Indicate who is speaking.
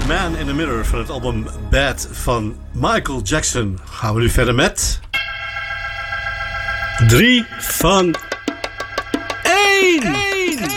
Speaker 1: Man in the Mirror van het album Bad van Michael Jackson. Gaan we nu verder met 3 van 1.